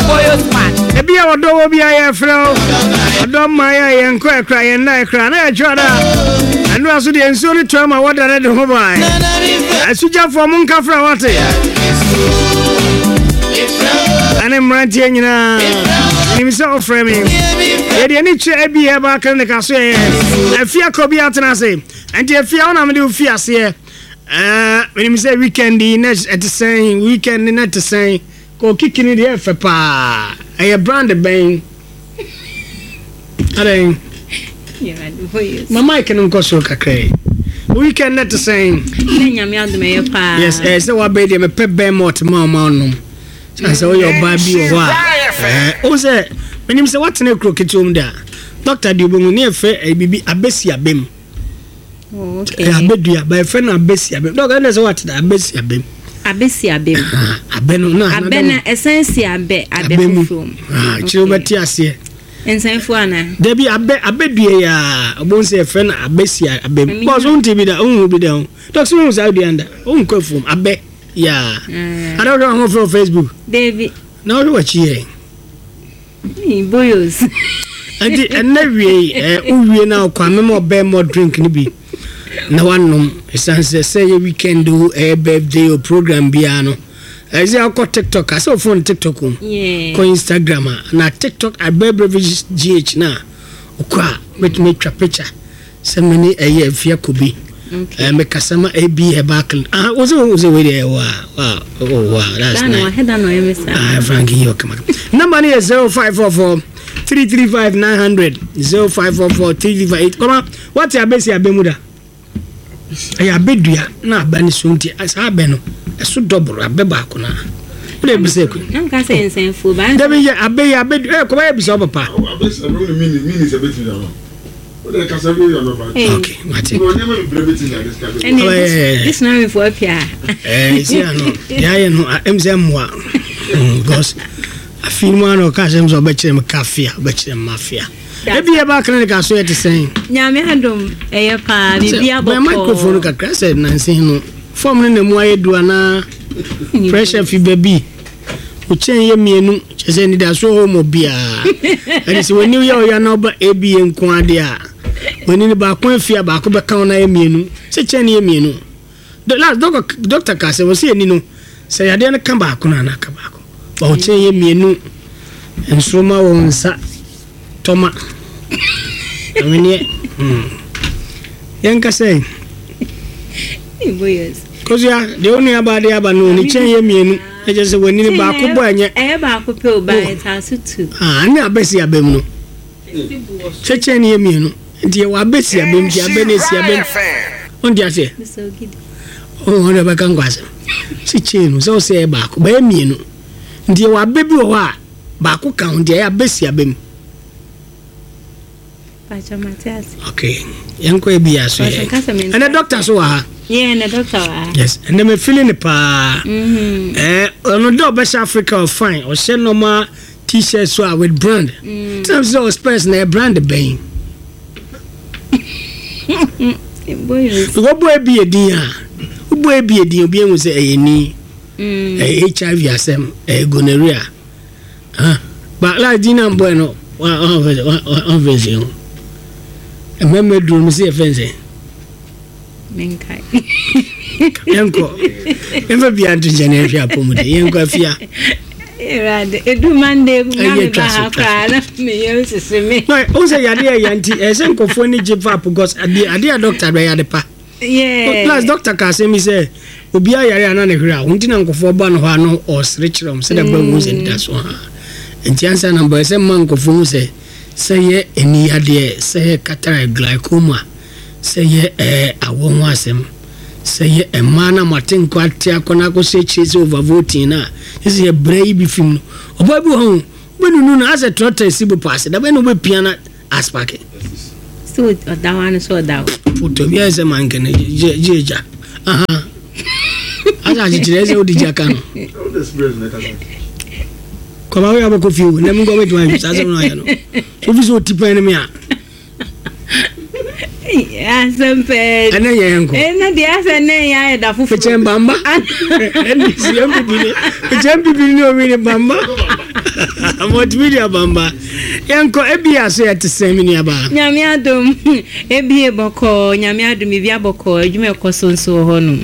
Ebi a wado obi a yefro. Ado maya yenko ekra yenna ekra na ejora. Anu aso de enso ni twama wadare de ho bai. Asuja fo mun kafra wate. Ane mranti nyina. Ni mi so frame. E de ni che ebi e ba kan ne kaso e. Afia ko bi atena se. Enti afia ona me de ofia se. When you say weekend next at the same weekend not the same go kicking in the air for pa a brand bang I my mic can go so kakray weekend not the same yes so what baby me pep ben more tomorrow no so your baby wa o say when you say what na croquet home there doctor di obomu ne fe bibi abesi abem. Oh, okay. Abedua by friend abesi abem. Dog I know what the abesi abem. Abesi abem. Abeno no. Abena essence abe from. Chirobeti ase. Ensanfo ana. Debi abedua ya obon say friend abesi abem. Boss won be da won be da. Dog so won say under. Won ko from abe ya. I don't know how from Facebook. Debi. Now what here? Boyos. And every uwie na kwa memo be more drink ni bi. Na wanom esanse say weekend do a birthday or program biano ezi akọ TikTok aso phone TikTok ko Instagram na TikTok abebrevage gh na okwa met me twa picture se many eye afia ko bi me kasama abi e bakl was we there wow that's nice Frankie Yokama number is 0544 335 900 0544 335 come on what's your base ya bemuda aya bedua na abani sunti asa abeno eso double abeba ko na ule biseku nka se ensenfo ba dabi ya abedu ko ba bisa papa abesa no mini se beti na no ule kasa bi yo no ba okay mate no nyama brevity na discover this na me for apia isi ano ya no emzemwa because afirma no ka sem so be kire kafia be kire mafia ebi e ba clinic aso yet saying nyame adom eye pa bibia boko microphone ka krase na nsin no form ne mu ayedu ana pressure fi baby o chen ye mienu chese ni da so homo bia and so when you ya na oba ebi enko ade a when ni ba kon afia ba ko be kan na ye mienu se chen ye mienu the last doctor ka se wo se ni no se ya de na kan ba ko na na ka ba ko o chen ye mienu ensoma wonsa toma amenie yanka say boys cause ya the only about the abanu ni chen ye mienu e je se woni ba ko bo anye ba ko pe o ba eta so tu ani abesi abem no chen ye mienu ndi wa abesi abem di abenesi abem on dia se oh ona ba kan kwasa si chen no so se ba ko ba mienu ndi wa bebi o ha ba ko kan ndi abesi abem. Okay. Yanko ebia so. And the doctor so ha. Yeah, and the doctor ha. Yes, and them feeling the pa. On do West Africa fine. Or send normal t-shirts so with brand. Sometimes those person na brand bang. Boy, go boy be a dia. Boy be a dia obi enu say ni. HIV asem gonorrhea. But like dinner boy no. Obviously. Remember do me say fence. Menkai. Yanko. Never be anti generation apomude. Yanko afia. Erade. Edu mande ngame ba akra na me yose se me. No, o say yade yanti esen kofo ni jifa because ade doctor be yade pa. Yeah. Plus doctor ka say me say obi ayare ana ne hira. Unti na nkofo ba no ho ano o srichrom say da ba mu say da so ha. Enti ansa number say man kofo say say any ade say cataract glaucoma say awon asem say e mana matin kwate akona ko say chase over voting na is a brave film obabu ho benu na as a trotter sibu pass da benu be piana aspake so that one so that photo bi ese man ken jeja asa jire odi jaka no Koma we abako fiu na mungo wetu wa sasa no ya no ofiso tipa ni me a ya sempe ana yenko na dia se ne ya da fufu chemba mba eni siambi bini chembi bini o mini bamba multimedia bamba yanko ebia so yet semi aba nyame adom ebie boko nyame adom bia boko adwuma ekoso nso ho no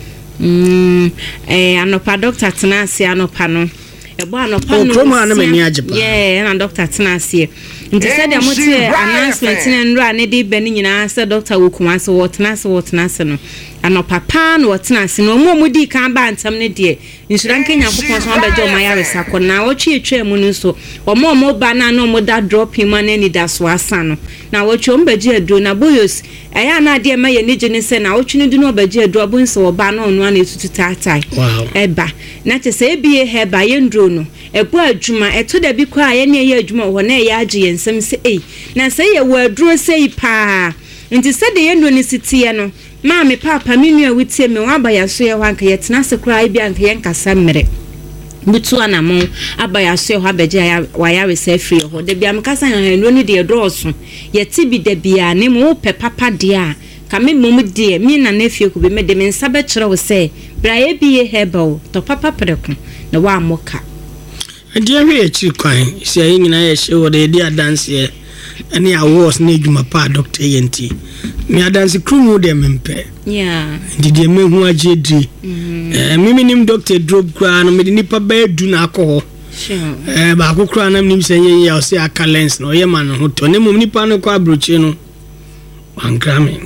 anopa doctor tenase anopa no ebo anopa no kroma na mani ajepa na doctor tenase nti said ya moti announcement na nra ne de be ni nyina said doctor wokuma so wotenase no anopa pa no wotenase no mo di kan ba ntam ne de insura nkenya kokon so abeje o maya resako na wochi etwa mu no so omo ba na no mo da drop him na ni da so asa no na wochi o mbeje adro na boyos eya na de ma ye ni gene se na wochi ni du no obeje adro abun se wo ba na onu na etutu tatai eba na te se ebie he ba ye ndro no ebo adwuma eto da bi kwa ye ne ye adwuma wo na ye age ye nsem se na se ye wo adro sei pa nti se de ye ndo ni sitie no ma me papa me nua wutie me wa ba ya so ye wanka ye tena se kra bi anka ye nkasa mmere butu anamo aba ya so ho abeje ya wa ya rese free ho de bia me kasa ya no ni de droso ye ti bi de bia ne mo pe papa de a ka me mom de mi na na fie ku be me de me nsa be kire wo se bra ye bi ye hebel to papa preko na wa moka ade ahwe e chi kwan se ayi nyina ye hye wo de dance ye ani awards na edwuma pa Dr. Yenti me adanse krumu de mempe didi mehu agedi mimi nim Dr. Drop kra no me nipa ba du na akọ ba akokra na nim senye ya o se aka lens no ye ma no ho to ne mum nipa no kwa broche no wankrame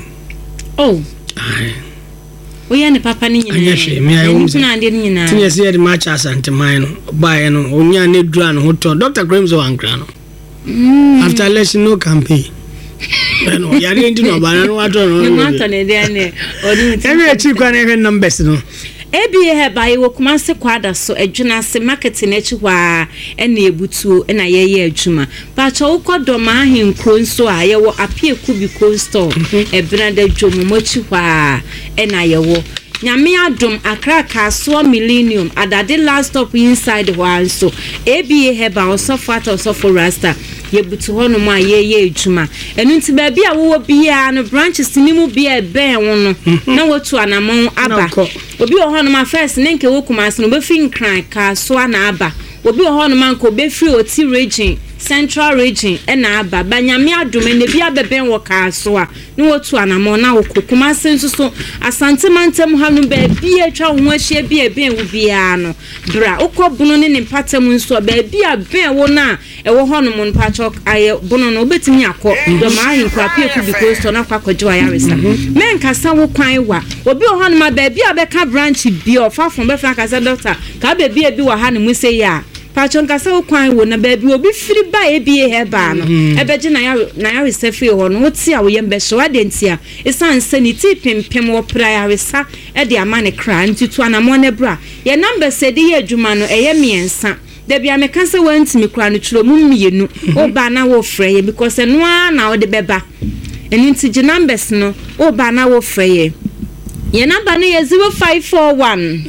oya ne papa ni nyina anyahwe me ayi na ande ni nyina tinye se de match asante man no ba ye no onya ne dura no ho to Dr. Grams wankra no after election no campaign no yari ndi no bana no wato no ne de ane odi every chief kwa na numbers no ebie he ba ye wokuma se kwada so adwuna se market na chi hwa ene ebutuo na ye adwuma pa cha ukodo ma ahenkro nso a ye wo apie kubi cold store ebina da dwomo mo chi hwa na ye wo nyame adom akraka so millennium adade last stop inside hwa nso ebie he ba osofo rasta ye butu hono ma ye adwuma enu nti ba bia wo bia no branches ni mu bia ben wo no na wotu anamon aba obi wo hono ma first nenke wo kuma se no be fin kran ka so na aba obi wo hono ma nko be free oti region central region na aba banyame adom ne bia beben wo ka so a ni wotu anamon na wo kuma se nso asante mantem ha no ba bia atwa ho ahia bia ben wo bia no bra ukobunu ne mpatem nso ba bia ben wo na ewo hono mon pachok aye bono no betimi akọ do ma ahin kwa pie ku because to na kwakoje wa yaresa men kasa wo kwan wa obi o hono ma ba bia be ka branch bi o fa fon be fra kasa doctor ka ba bia bi wa ha ne mu se ya pachon kasa wo kwan wo na ba bi obi firi ba e bi he ba no ebeje na yaresa fi ho no ti a wo yem be so adentia esan sanity pempem wo pra yaresa e de amane kra ntitu anamo ne bra ye number se de ye adwuma no eye miensa debia me kan se wantimi kra no chiro mu mienu o ba na wo freye because no na wo de beba eni nti je numbers no o ba na wo freye ye number no ye 0541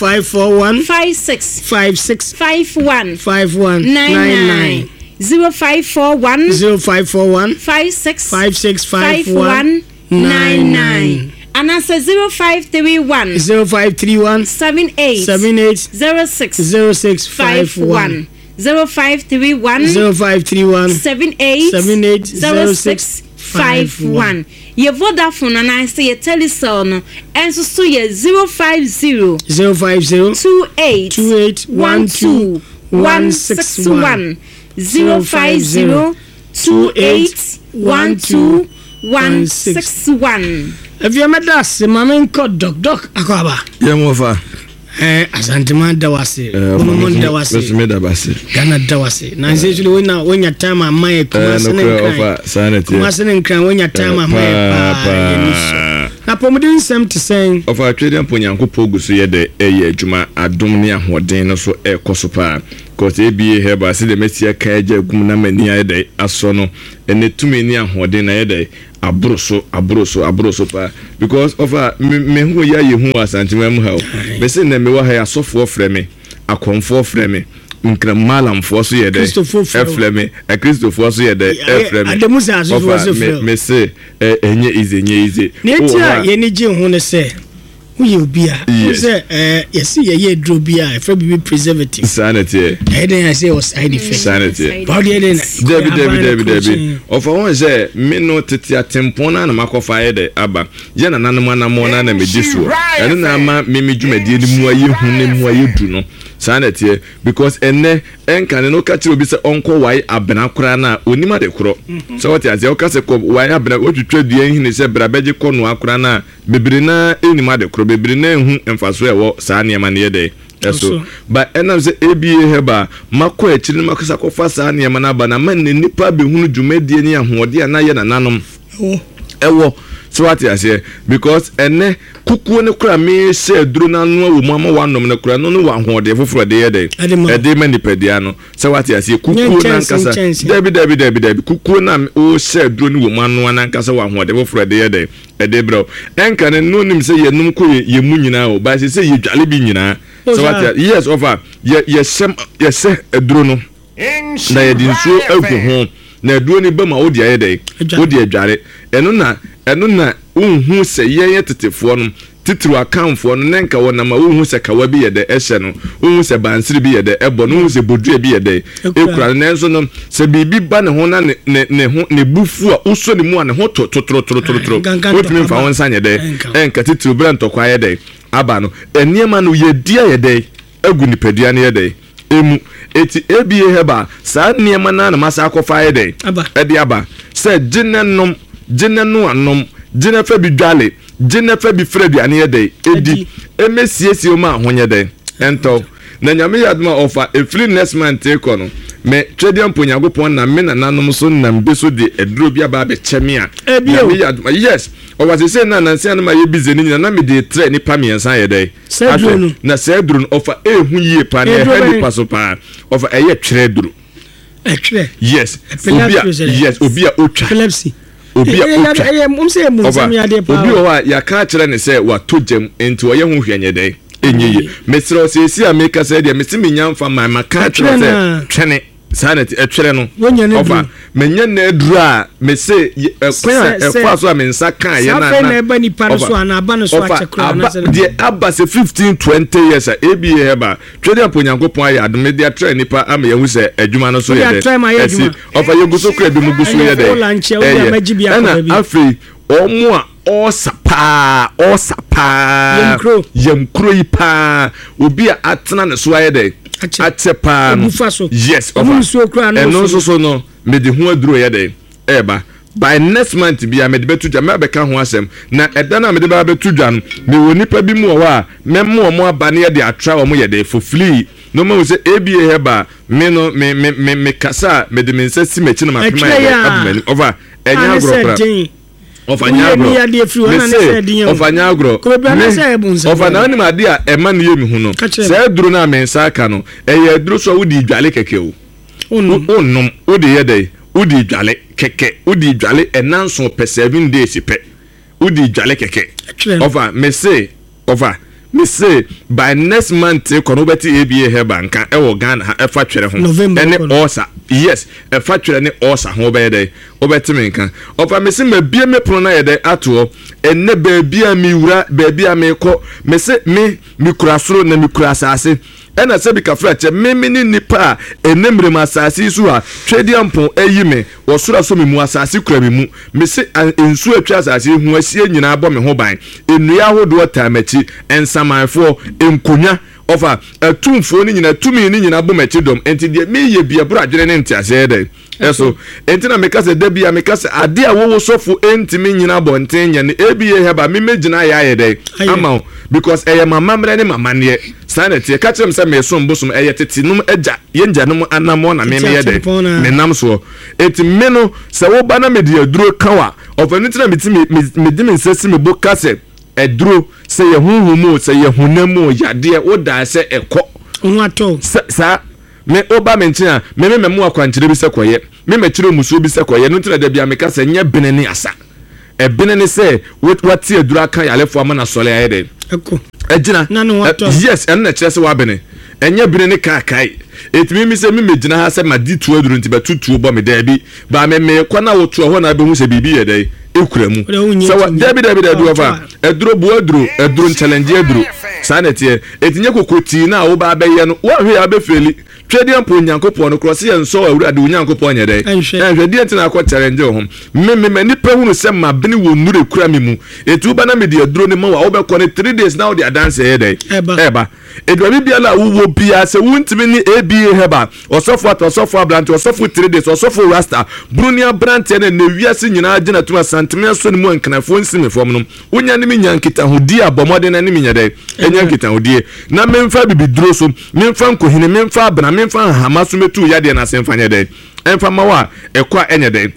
56 51 99 0541 56 51 99 and answer 0531 78 06 51 0531 78 06 51 ye Vodafone and I say ye Telecel no enso so ye 050 28 12 161 050 28 12 161 if you met us mama ko doc akwaba yemofa asantema dawase momon dawase me dawase gana dawase na nse wonya time amaye kuma sene nkran wonya time amaye pa na pomodin nsem te sen ofa twede mponyankopo guso ye de eye adwuma adom ne ahoden no so ekoso pa cause ebie heba se de mesia kan agya gum na mani aye de aso no ene tumi ni ahoden na ye de abroso pa because of me hu ya ye hu asantima mu ha be se na me wa ha asofo freme akonfo freme nkra malamfo so ye de freme Christopher so ye de freme ademusa so me se enye ize netia ye ni je hu ne se we obi a say yes ye draw bi a if be preservative sanity I say was side effect sanity body then Debbie of one say me no tete atempon na makofa ye de aba ye na nanom anamo na me diso eno na ma me dwumadi ni mu aye hu ne mu aye du no sanity because enne enkan no ka kire obi se onko wai abena kora na onima de koro so what as you ka se ko wai abena otwetwa dua hini se bra beje kono akora na bebiri na enima de koro bebiri na hu emfaso ewo saa niam na ye de eso ba enam se ABA heba makọ akiri makosa kofa saa niam na ba na man nipa be hunu dwumadi ni ahode na ye na nanom ewo so what you say because ene kukuo ne kura me se duro na no wo mama wanom ne kura no wa hode foforo de ye de e de manipadia no so what you say kukuo na nkasa Debbie kukuo na o se duro ne wo mama na nkasa wa hode foforo de ye de e de bro enka ne no nim se ye num ko ye mu nyina o ba se ye dwale bi nyina so what yes over ye se duro no na ye din so agu ho na duro ni ba ma wo de ye de wo de adware eno na unhu se ye tetefo no titru akamfo no nenka wona ma unhu se kawa bi ye de ehye no unhu se bansiri bi ye de ebo no unhu se bodua bi ye de ekura ne nso no se bibi ba ne ho na ne ho ne bufu a uso ne mu a ne ho totoro otimi mfa won sanye de enka titru brento kwa ye de aba no eniema no ye dia ye de agu nipadua ne ye de emu eti ABA heba sa niema na masa akofa ye de edi aba se jina no anom jina fa bi dwale jina fa bi fredu ane yede edi emesiesie ma ahonye de ento na nyame yadma ofa efri next month eko no me twediam ponyagopon na me na nanom so nam beso de eduro bia ba be cheme a nyame yadma yes o was say na nanse na ma ye bizeni na me de tre ni pa miensa yede na se duro ofa ehu yie pa na head paso pa ofa eye twere duro yes obia otwa epilepsy obi wa ya ka kire ne se wa tojem enti wo ye hu hwenye de enyeye mesro se esi ameka se de mesimi nyamfa ma maka kire se twene sanity etwere no ofa menye na eduru a mese kwan efa so a mensa kan ye na na eba ni pa so ana aba no so achekro na se de aba se 15-20 years ABA heba twede aponyankopon ya adome de atre nipa ama ye hu se adwuma no so ye de esi ofa ye guso kra de mu guso ye de na afi omo a osapa yemkro ipa obi a atena ne so ye de atepa yes eno so no me de hu aduro ye de eba by next month bia me de betu dwa me be ka ho asem na eda na me de ba betu dwa no me woni pa bi mu wa me mo aba ne ye de atra wo ye de for free no ma say ABA heba me no me kasa me de mensa si me chi na ma pema ye admani over enya agro ofanya agro ofanya ni ma dia e ma ne yemi hu no se duro na mensa aka no eye duro so wudi dwale keke o onum wudi ye dey wudi dwale keke wudi dwale enanso per 7 days pe wudi dwale keke me say by next month kono beti ABA heba nka e wo Ghana e fa twere ho ene osa yes e fa twere ne osa ho be dey obeti me nka ofa me say ma bie me pro na ye dey ato enne ba bia mi wura ba bia me ko me say me kura soro na me kura asase ena se bi ka frache me ni nipa enemre ma asase su a twedi ampon ayi me wo soro so me mu asase kura me mu me say ensu atwa asase hu asie nyina abo me ho ban enua hodo tamachi ensamanfo enkonya ofa atumfo ni nyina tumi ni nyina abo machi dom enti de me ye bia bro adwene ne ntiase de eso enti na meka se da bia meka se ade a wo sofo enti me nyina bonten nya ne ABA heba me megina ya de ama because mama mre ne mama ne sanity ka kyerem se me so mbosum tete num agya yenja num anamo na me ye de me nam so enti me no se wo ba na me de aduro kawa of anything na me di me nsesi me boka se eduro se ye hunhumu se ye hunamu yade wo da se ekọ nwato sa me oba me ntia me mu akwankyere bi se koye me kyere musuo bi se koye no tira da bia me ka se nya beneni asa e beneni se wati eduro aka yalefo ama na sole aye de eko ejina yes en na kyere se wa bene enye bire ne kakai etimi mi se mi megina ha se ma di tuo duru nti betutuo bo me da bi ba me kwa na wo tuo ho na be hu se bibi ye dai ekura mu so dabi ofa eduro bu eduro challenge eduro sanete etinye kokoti na wo ba be ye no wo hwe ya be feli twede ampo nyankopon no cross ye nso awura de nyankopon nye dai ehwe die ntina akọ challenge ho me nipa hunu se ma bene wo nure kura me mu etu ba na me de eduro ne ma wo be kọ ne 3 days now de dance ye dai eba eduro bia la wo bia se wuntimi ni ABA heba osofo ablant osofo 3 days osofo rasta brunia brant ne na wiase nyina agina tuma santimia so ne mu nkanafo nsimi fom no wonya ne nyankita hodi abomode na ne nya dai enyankita hodi na memfa bibiduro so memfa nkohine memfa abna memfa hama so metu yade na semfa nya dai emfa mawa ekwa enya dai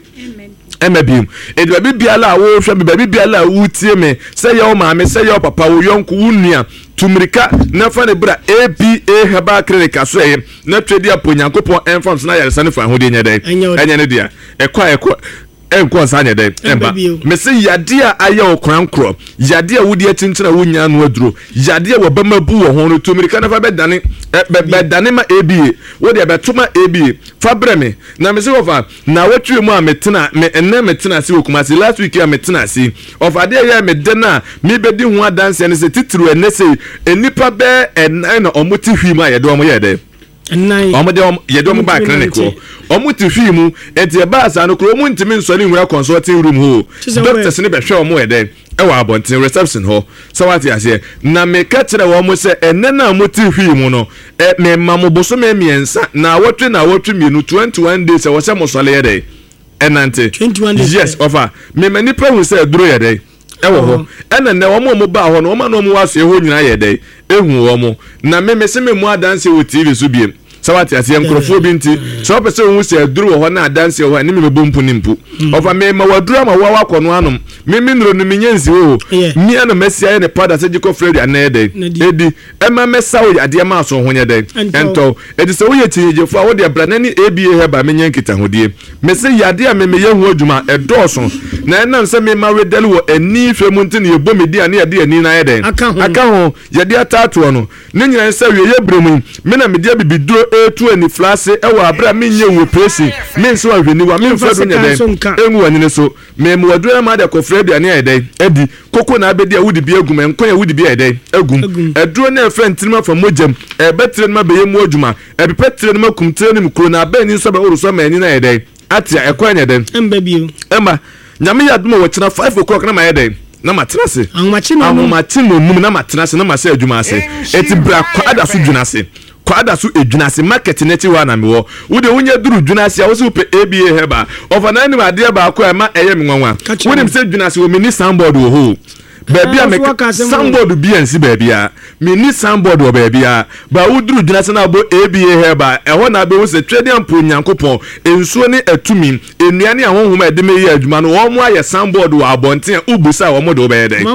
emebim edwa bibiala wo hwe bibiala wo tie me se ye o maame se ye o papa wo yonko wo nua tumirika na fa ne bra ABA heba clinic so ye na twedi aponyankopon enfams na yare sane fa hodi nya dai enya ne dia ekwa enko sanya dai emba me se yade a aye okwankro yade a wodi atintina wonya no aduro yade a wobamabu wo ho no tumirika na fa bedane bedane ma ABA wodi abetuma ABA fa breme na me se ofa na watwe mu a metena me enne metena si okumasi last week a metena si ofa de ya me de na me bedi ho adanse ne se titru enne se enipa be enna na omoti hwima ye do omo ye de omode yedom ba clinic ko omuti hwimu enti ba asa no kro mu ntimi nsori nwura consulting room ho doctors ne be hwe omo ede ewa abontin reception ho sawati ase na me ka kire wo mo se enne na muti hwimu no me mamoboso me miensa na wotwe mienu 21 days e wo se mo sole ede enante 21 days yes offer me mani pa hu se duro ede ewo ho ena ne wo mo ba ho no ma no mo waso ho nyina ede ehu wo mo na me se me mu adanse wo TV so biem sawati ase enkrofo bi nti so pese hu se duru ho na adanse ho ani me bompu nimpu ofa me ma waduru ma wa wakono anom me nro no menyanzi ho mi ana mesia ne pada se jiko fredi anede edi ema mesawo ade ma so ho nyede ento edi se wo ye tinyejefo a wo de branani ABA heba menyan kita hodie me se yade a me ye hu adwuma edoso na na nse me ma wedel wo ani hwe mu nti ne yebo medi ane yade ani na yede aka ho yade atatu no ne nyina nse wie ye bremu me na medi bibiduro etu ani flase ewa abra menye wo presi men so ahweni wa men fa do nyede enwu anine so me mo wadura ma de ko fredi ane yede edi koko na abedi a wudi bi agum enko ya wudi bi yede agum eduro na efe ntinima fa mojem ebetre ma beye mu adwuma ebepetre ma kumtre ne mkro na abani so be oruso ma ani na yede atia ekwa nyede emba bio emba nyame yaduma wo kira 5 o'clock na ma yede na matrase ahomachi no mum na matrase na ma se adwuma ase eti bra kwa ada so dwuna ase kwada su edwunase market neti wa na mewo wo de wonye duru dwunase a wo se pe ABA heba ofa na ni ma de ba ko e ma eye menwanwa wonim se dwunase wo mini soundboard wo ho baby a me soundboard bi ansi baby a mini soundboard wo baby a ba wo duru dwunase na bo ABA heba e ho na be wo se twede ampo nyankopon ensuo ne atumi enuane a honhom e de me ye adwuma no wo mo aye soundboard wo abonten ubusa wo mo de wo be ye den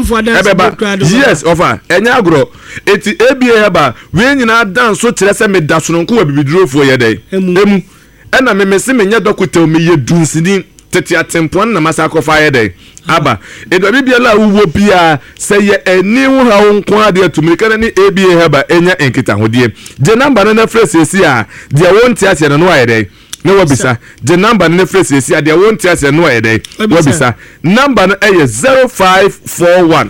yes ofa enya agro eti ABA heba we nyina dan so kire se me da sononko wa bibidurofo ye den emu ena me mese menya dokuta me ye dunsini tete atempon na masako fa ye den aba edo bibia la wo bia se ye eni wo ha wonko ade atumika ni ABA heba enya enkita hodie je number na phrase si a dia wonti ase no wa ye den na wabisa je number na phrase si a dia wonti ase no wa ye den wabisa number na 0541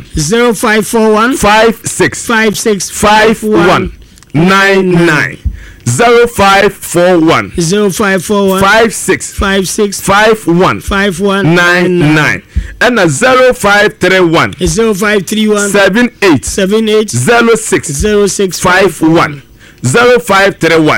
5651 99 0541 5651 99 and 0531 78 06 51 0531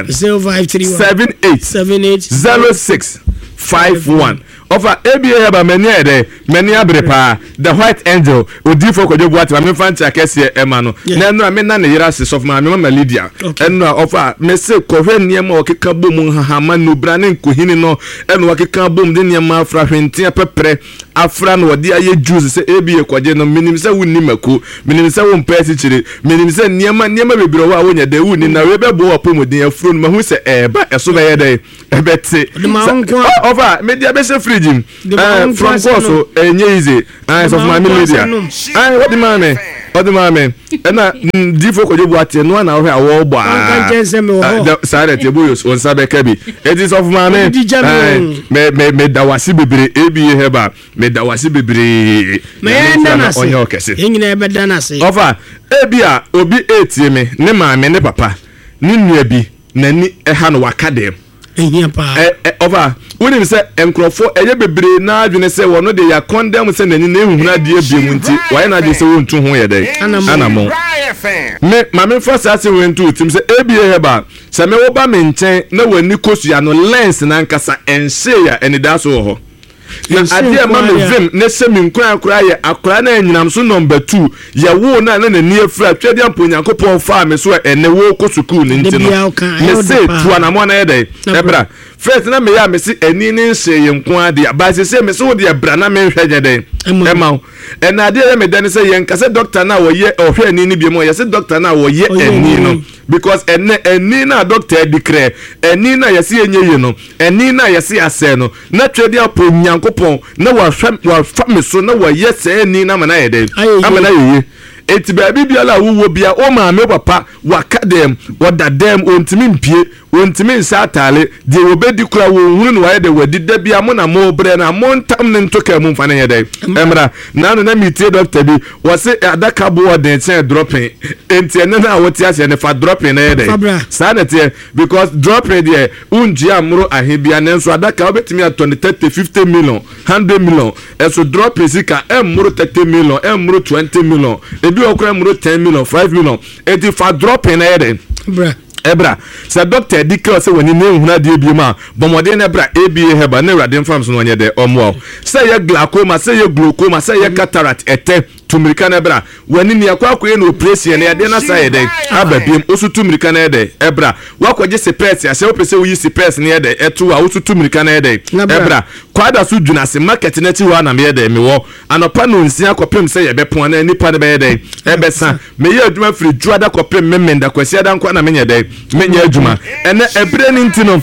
78 06 51 Over ABA heba many ede many abrepa the white angel odi for kojo buat ma mfan tia kese ema no na no me na ne yira se of ma me Lydia eno ofa me se kohwe niam okeka bom hahama no brane nkohini no eno okeka bom de niam afra hwentia pepre afra no odi aye juice se ABA kwaje no minim se wunni mako minim se won pesi chire minim se niam bebiro wa wonya de wunni na we bebo opomodin afro no mahu se eba eso be ye de ebete over media be se from course enye easy of my media what the man ɔde maame ɛna difo kɔdwo bu ate no na wo hwɛ awɔ bɔ saa te bo yo nsa bɛka bi eti sɔfo maame me da wase bebre ebi heba me da wase bebre me na onye okese enyina ebe da na se ofa ebi a obi etie me ne maame ne papa ne nua bi nani ɛha no waka dem ehia pa over woni se enkrofo eye bebre na adwene se wono de ya condemn se nani na ehunhuna de abiemu nti why na de se wontu ho ye dey anamo me mame fa sa se wentu tim se ebie heba se me wo ba me nchen na wani kosua no lens na nkasa ense ya enida so ho na ade ma me vim ne se me nkura akura ye akura na anyinam so number 2 ye wo na na ni afra twede amponyankopon fa me so ene wo ko school ni nti no me se tu anamo na ye dey ebra first na me ya me se eni ni nse ye nko ade ba se me so de ebra na me hwege dey ema ena ade ye me den se ye nkase doctor na wo ye ohwe eni ni bi mo ye se doctor na wo ye eni no because eni na doctor declare eni na ye se enye ye no eni na ye se ase no na twede aponyankopon na wa fa me so na wo ye se eni na mana ye dey amana ye eti baabi biala wo bia o ma me papa waka dem woda dem ontimi mpie ontimi nsa atale de obedi kura wo hunu no waye de wadi da bia mo na mo bre na mo ntam ne ntoka mu mfa ne ye dey emra na no na mitie doctor bi wo se adaka bo den chen dropping enti ene na wo ti ase ne fa dropping na ye dey sa na tie because dropping there unji amro ahebia ne nso adaka obetimi atone 30-50 million 100 million eso dropping sika emro 30 million emro 20 million bi okra muro 10 million 5 million eti fa dropping na yede ebra sa doctor dikra se woni ne huna de biema bomode na ebra ebie heba na radin farms no nyede omo se ye glaucoma se ye glaucoma se ye cataract ete tumirika na ebra wani ni akwakoye na operation na yede na sa yede ababiem osu tumirika na yede ebra wakwaje sepes ya se opese uyi sepes na yede etu a osu tumirika na yede ebra kwada su dwunase market na ti wa na me yede mewo anopa no nsia kopem se ye bepon na nipa na be yede ebesa me ye adwuma firi juada kopem memenda kwasi ada nkwa na me yede menya adwuma ene ebre ni ntino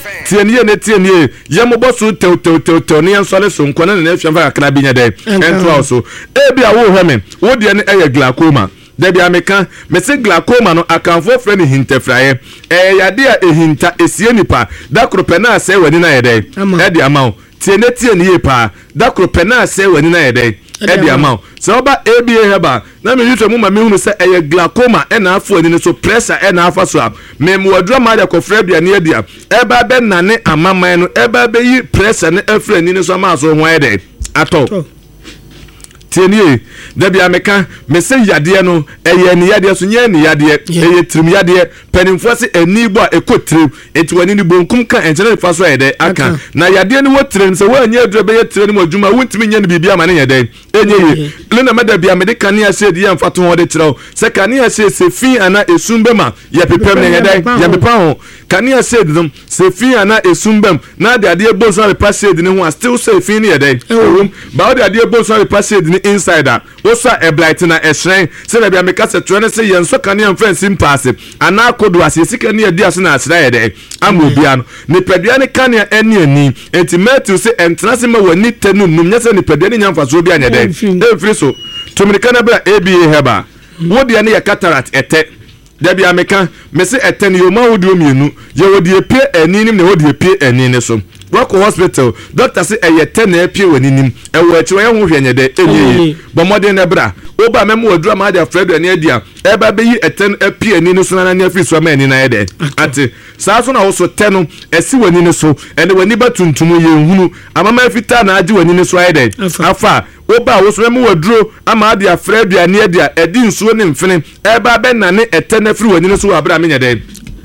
tienie ye mo bosu tew ne ensole so nkwa na na afia kakra bi nyede entu also ebi a wo hweme wo de ne eye glaucoma debi ameka mese glaucoma no akanfo frɛ ne hintafraye yade a ehinta esie nipa da kropena ase wani na yede edi amawo tie ne yepa da kropena ase wani na yede edi amawo so ba ebie heba na me yitwa mu ma me hunu se eye glaucoma na afo ani so pressure na afa so me mo wadura ma da kofra bia ne adia eba be nane amaman no eba be yi pressure ne afra ani so ma so ho yede ato tienie debi ameka mese yade no eye ni yade so nye ni yade eye trim yade penimfo se enibo a ekotrim eti wani ni bonkum ka enjene fa so yede aka na yade ni wotrim se wanye adura be yetre ni modwuma wontimi nye ni bibia ma ne yede enye ye lena madabi amede kania se di yamfa to ho de trew se kania se fi ana esumbem a ye pepem ne yede ye pepa ho kania se dum se fi ana esumbem na de ade bozo re passe de ne ho still se fi ne yede ba de ade bozo re passe de insider osa eblight na esren se na bia meka se to ne se yenso kane amfensi mpaase ana kodo asesi kane adi aso na asra yede amobia no ne pedua ne kane ani enti Matthew se entrance ma wani tenu num nyese ne pedua ne nyamfa so bia nyede efri so tumirika na bra ABA heba wodi ne ya cataract ete debi ameka mese ete ne yoma wodi omienu ye wodi epie ani nim ne wodi epie ani ne so wako hospital doctor say eyete na epie waninim ewo achi wo ho hwenyede enye bomode na bra oba memo wadura ma dia Fred ani adia eba be yi eten epie ani no so na na afi so ma ani na yede ate saa so na wo so te no esi wani ne so ene wani batuntum ye hunu amama afita na agi wani ne so yede afa oba wo so memo waduro ama dia Fred ani adia edi nsuo ne mfene eba be na ne eten afiri wani ne so abra menyede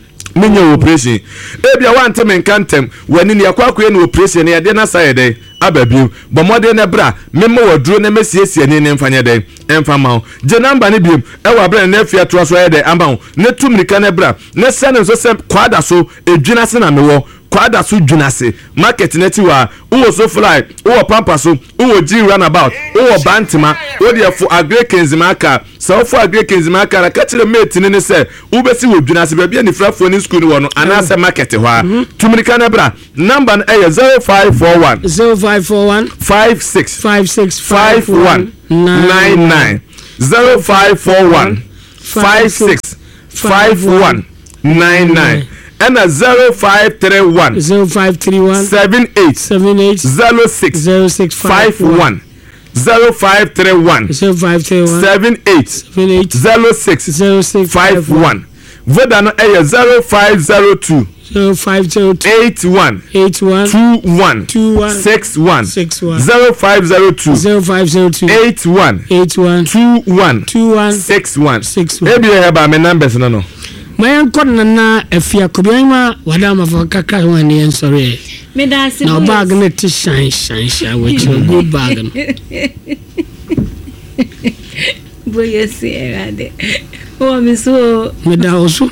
minye operation ebia wantem nkantem wani ne yakwakoye ne operation ne yade na sayede ababiu bomode ne bra memo waduro ne mesiesie ne mfanye de emfama je number ne biem e wa bra ne afia to so yede ama ne tumrika ne bra ne sene so sem kwada so edwina se na mewo kwada so dwunase market neti wa uwo so fly uwo pampa so uwo ji runabout uwo bantima odi for agrekenzima aka so for agrekenzima aka na kachire mate ne se ubesi wo dwunase ba bia ni frafo ni school wo no anase market hwa tumrika na bra number no 0541 56 5199 0541 56 5199 and 0531 78 06 51 0531 78 06 51 Voda no 0502 81 21 61 0502 81 21 61 ebi heba me numbers no mayan kon na afia kobianma wada mafa kakra wani en sorry me da se na bag na ti shine which go bag no boye se erade o mi so me da oso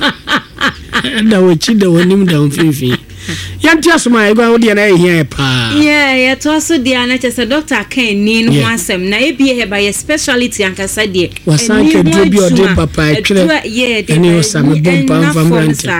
da wachi da wonim da mfifi yanti asoma ego wo de na ehia pa yeah to aso de na chese doctor kan ni no asem na ebie he ba ye specialty ankasa de wasanke do bi ode papa etwere eni osame bompa famrante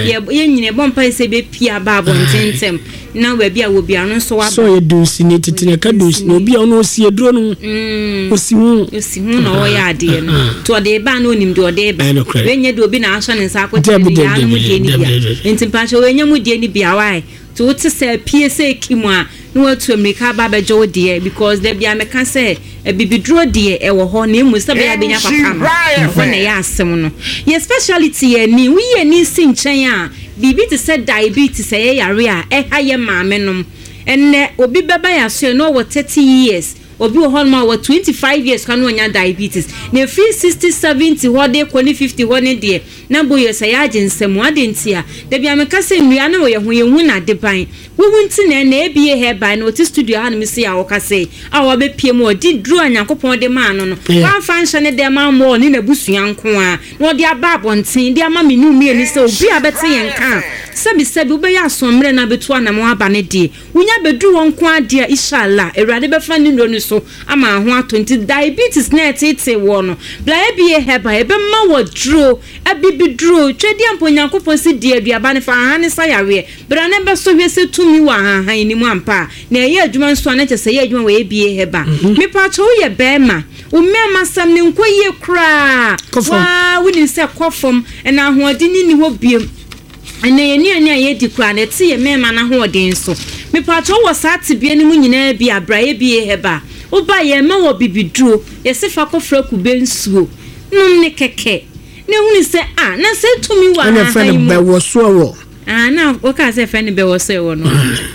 ye nyine bompa se be pia ba bontentem na we bia wo bia no so wa so ye do sine titine ka do sine obi ono osie duro no osi hu na wo ya ade no to de ba no nim de ode ba we nye de obi na aso ne nsa akote ni ya no mu de ni bia entipa cho we nye mu de ni bia why to to say PSA kimu a no watu America ba be jo de because there bia meka say bibidro de e wo ho na emu se bia benya papa no for na ya asem no ye specialty ye ni we ye ni si nchen a bibi to say diabetes e yare a e ha ye maame nom enne obi beba ya so no wo 30 years obi wo hon ma wo 25 years kan onya diabetes na free 60 70 ho de ko ni 50 ho ne de na boye say agensem ade ntia da bia meka say nnua na wo ye ho ye hu na de ban wo hunti na ebie he ban no ti studio ha no mi ya wo ka say a wo be pie mu odi dru anyankopon de ma no no wan function ne de ma mo ni na busua nko a no de aba abonten de ama menu mi ni say obi abete yen kan sebi wo be ya asomre na betu anam aba ne de wonya bedu won ko ade inshallah ewrade be fa ni no so ama ho atonti diabetes na tete wo no bla ebie he ba ebe ma wo dro abibidro twedi amponyankopon si de aduaba ne fa ha ne sayare bra ne be so hwese tumi wa ha ni mu ampa na ye adwuma nso na chese ye adwuma we ebie he ba me pa cho ye be ma o mema sam ne nkoye kra wa woni se kofom na ahoɔden ni ho biem ene ye ni ye di kra na ti ye mema na ahoɔden so me pa cho wo sa tibie ni mu nyina bi abra ye bie he ba oba ye ma wo bibiduro ye se fa kofra kube nsuo num ne keke ne huni se na se tumi wa na fa ne be wo so wo na o ka se fa ne be wo so wo no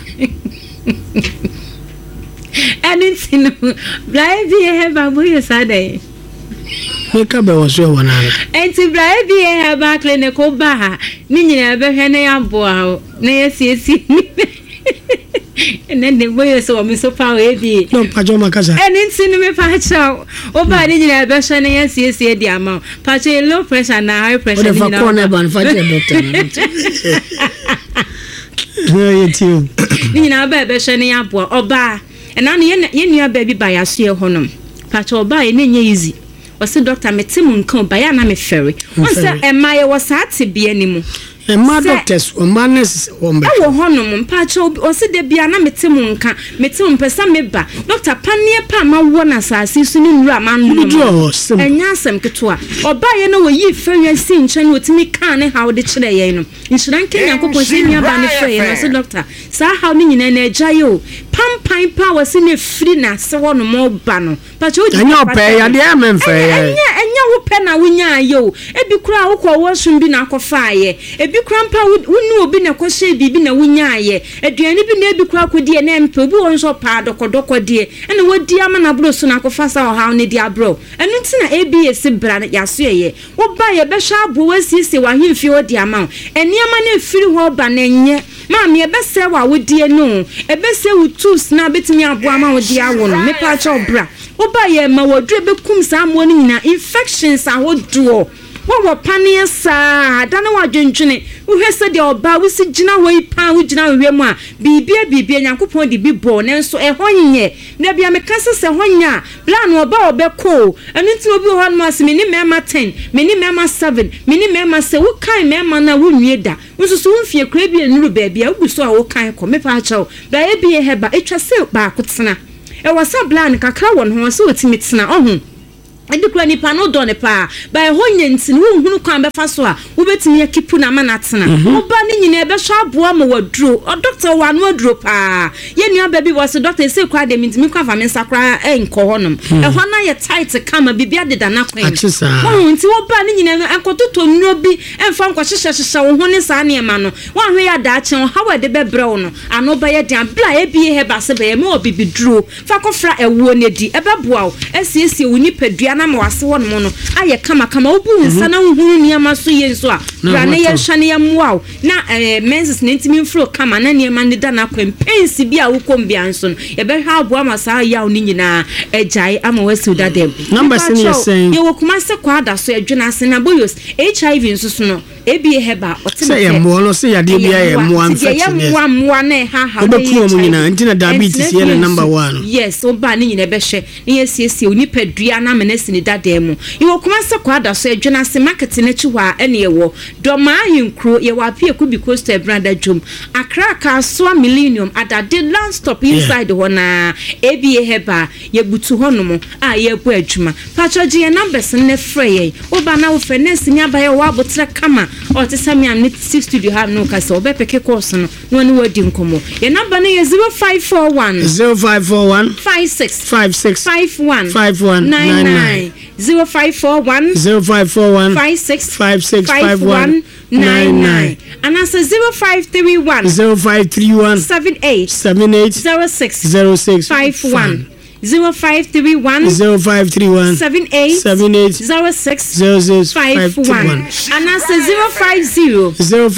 anything bla bi he ba bo ye sade me ka be wo so wo na enti bla bi he ba clinic ko ba ha ni nyina be hwe ne ya bo ha na ye siesi and then the boy so me so power ebi no pajo makasa anything me pa cha o ba ni nyina be hwe ne ye siesi di ama pa cha low pressure na high pressure ni na o de ban fa che doctor ni nyina ba be hwe ne ya bo oba na no ye nua ba bi ba ya so ye honom pa cha oba ye nye easy o se doctor metim nkan ba ya na me fere o se ema ye wo sa te bia ni mu ma doctors o manes o mbe wo honom mpacha o se de bia na metim nka metim pesa meba doctor panie pa ma wo na asase su ni nura ma no enya asem keto a oba ye na wo yi fere si nchen wotimi kan ne how de kire ye no nshran kenya kopon se nia ba ne fere ye no se doctor sa how ni nyina na eja ye o pampan pa wo se ne free na se wo no mo ba no pacha o enya ope ya de amemfe enya wo pe na wonya ye o ebi kura wo ko wo sum bi na akofa ye ebi krampa wonu obi na kwose bibi na wunyaaye aduane bi na ebi kura kodie na empe obi won so pa dokodoko die ene wodi ama na bro so na kofasa o haw ne dia bro enu nti na abs bra ya so ye wo ba ye be hwa abo wasisi wa hemfi odi ama eni ama na efiri ho ba na nye ma me ebe se wa wodie no ebe se wo tools na betimi abo ama wodi awo no me pa cha obra wo ba ye ma wodre be kum sa amo ni nyina infections ahodo wo panie sa da na wadwentwene wo hwese de oba wo si gina ho ipa wo gina hwe mu a bibia nyankopon de bi bo ne nso ehonye na bia mekase se honya bla no oba obeko enu nti obi ho no asemi ni mema 10 meni mema 7 meni mema se wo kan mema na wo nwie da nso so mfie kra bia nuru ba bia wo so a wo kan ko me pa achaw bla ebie heba etwa se ba akotena e wasa bla ne kakra won ho se otimi tena ohun edi kura nipa no do ne pa ba ho nyentin wo hunu kwan befa so a wo betimi akipu na ma na tena wo ba ne nyina be so aboa ma waduro doctor wa no aduro pa ye nua ba bi was doctor say kwa de mintimi kwa fa mensa kra enko honom ho na ye tight kama bibia de dana kwan wo nti wo ba ne nyina enkototo nnuro bi emfa nko hyehyehye wo ho ne sa ne ma no wo ahwe ya da achen ha wa de bebre wo no ano ba ye dan bla e bi he ba se be me obi biduro fa kofra ewo ne di ebeboa wo esiesie wo nipadua na ma wase wo no no aye kama obu nsa na hunu niama so ye nso a bra ne ye hwane ye moa na menses ne ntimi mfro kama na niama ne da na kwempensi bi a wo kombia nso no ye be hwa aboa ma sa ya wo ni nyina ejai ama wasi da dem number sin ye saying ye wo kuma se kwada so adwuna ase na boyos HIV nso so no ebi heba otime say ye mo no say ya de bia ye mo infection ye mo na ha obeku mo nyina ntina diabetes ye number 1 yes oba ne nyina be hwe ne ye siesie onipadua na menesi ne dada mu iwo kuma se kwada so adwuna se market na chi wa ene ye wo doma ahinkro ye wa pie ku bi coastal branda dwom akra ka so millennium adade land stop inside ho na ebi heba ye butu honom a ye bu adwuma pachoji ye numbers ne frey ye oba na wo fenesi nya ba ye wa abotre kama o te sami am ne studio ha no ka se obepeke course no no ni wadi nkomo ye number ne ye 0541 56 51 99 0541 56 51 99 and answer 0531 78 06 51 0531 78 06 51 and answer 050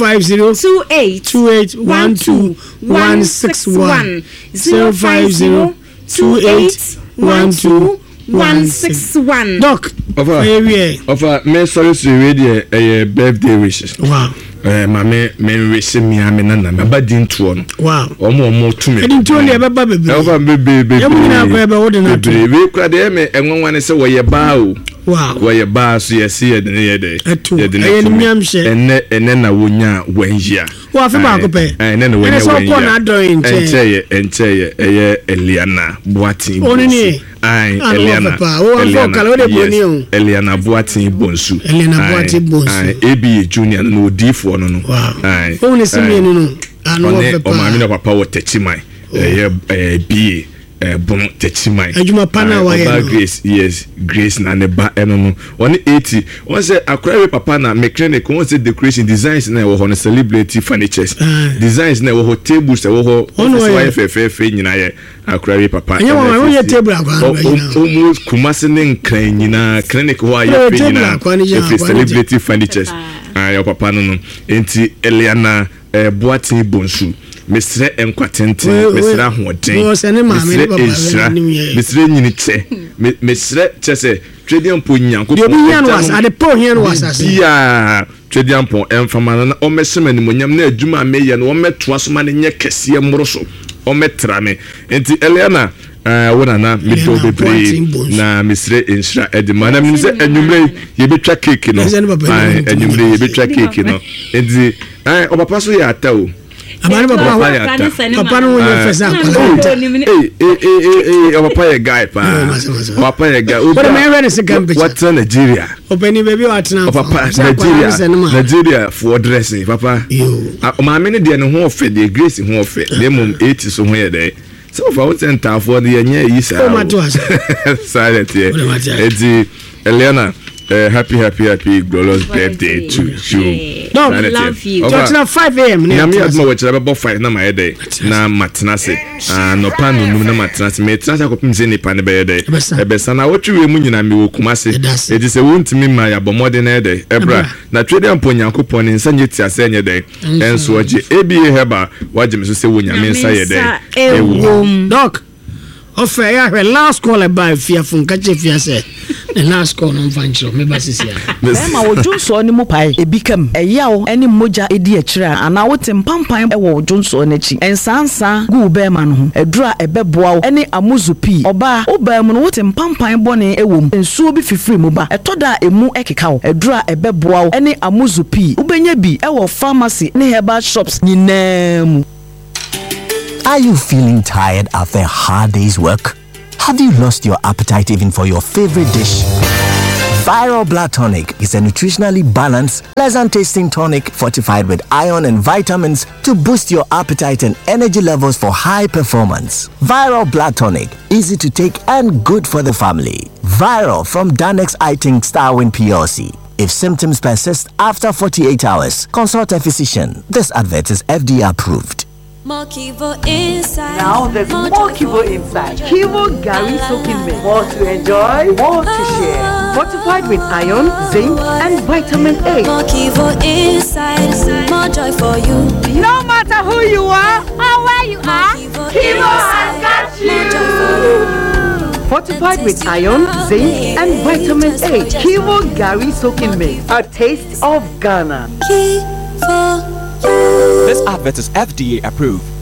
28 12 161 050 28 12 161 doc of me sorry to radio a birthday wishes. Wow. Mame wish me amena na me badi ntuo no. Wow. Omo tumi. Edi ntuo ne beba bebe. Eba bebe. Yemu na kwa ebe wo de na to. Bebe kwa de me enwanwa ne se wo ye ba o. Wow. Wo ye ba so ye se ye de ne ye de. Ye de ne enne na wonya wanhia. Wo afi ba ko pe. Enne na wonya wanhia. Ene so ko na do ente ye Eliana Boatin. Onini. Ai Eliana. Eliana Boatin Bonsu. Eliana Boatin Bonsu. Ai Ebi Junior no difo no no. Ai. Wo ne simi no. Anu wo papa. O ma mi na papa wo techimai. Bi bon techimai. Adwuma pana wa ye. Grace, yes, Grace na ne ba eno no. Oni 80. Won say akware papa na mechanic won say decoration designs na wo ho celebrity furnitures. Designs na wo ho tables wo ho FFF nyina ye akware papa. Enye wo ye table akwa. Almost kumase ne nkran nyina clinic ho aye pe nyina. Celebrity furnitures. Your papa no. Enti Eliana Boatin Bonsu. Mesre enkwatente mesre ahoden mesre nyini che mesre chese twediampo nyanko de bian was ade po hian was ase ya twediampo emfama na o mesema ni monyam na adwuma meye na o metoa so ma ne nye kese moroso o metra me enti Eliana wona na mido bebre na mesre enshira edima na mi se enwumre ye betwa cake no enwumre ye betwa cake no enti o papa so ya ata o amani papa no ye fesa papa ye guy pa papa ye guy what am I ready to come what's Nigeria open baby what now papa Nigeria for dressing papa ma me ne de ne ho ofe de Grace ho ofe le mum 80 so ho ye de so for what center for the nya yi sa silent here edi Eliana happy glorious birthday to you. No, I love you. Just now 5 a.m. Na me admo we chere be 5 na my day na matnase no panu nu na matnase me tnase ko pimse ni pan be day e be sana wotwe mu nyina me wokumase e di se wontimi ma ya bomode na day ebra na twede ampo nyankopon nsa nyeti ase nye day enso oje ebi heba waje me so se wonya me nsa ye day ewo doc offer ya last call about fearful kache fear say the last call on fancho me basisi ya ma wodunso ni mu pai ebikam eyawo eni moja edi akira ana wote mpampan e wo wodunso na chi ensansa gu be ma no ho edura ebeboa eni amuzupi oba oba mu no wote mpampan bone ewom ensuo bi fifiri mu ba etoda emu ekeka wo edura ebeboa eni amuzupi ubenya bi e wo pharmacy ni herbal shops nyinam. Are you feeling tired after a hard day's work? Have you lost your appetite even for your favorite dish? Viral Blood Tonic is a nutritionally balanced, pleasant-tasting tonic fortified with iron and vitamins to boost your appetite and energy levels for high performance. Viral Blood Tonic, easy to take and good for the family. Viral from Danex Iting Starwin PLC. If symptoms persist after 48 hours, consult a physician. This advert is FDA approved. More Kivo inside. Now there's more Kivo inside. Kivo Gary soaking milk. More to enjoy, more to share. Fortified with iron, zinc, and vitamin A. More Kivo inside. More joy for you. No matter who you are or where you are, Kivo has got you. Fortified with iron, zinc, and vitamin A. Kivo Gary soaking milk. A taste of Ghana. Kivo. This advert is FDA approved.